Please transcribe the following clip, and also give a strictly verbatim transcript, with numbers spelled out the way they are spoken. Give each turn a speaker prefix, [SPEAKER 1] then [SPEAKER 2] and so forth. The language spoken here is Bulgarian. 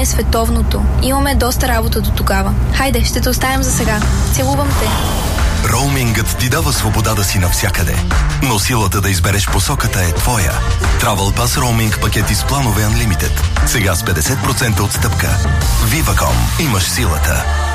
[SPEAKER 1] ни е световното. Имаме доста работа до тогава. Хайде, ще те оставим за сега. Целувам те.
[SPEAKER 2] Роумингът ти дава свобода да си навсякъде, но силата да избереш посоката е твоя. Travel Pass роуминг пакети с планове Unlimited. Сега с петдесет процента отстъпка. Viva.com. Имаш силата.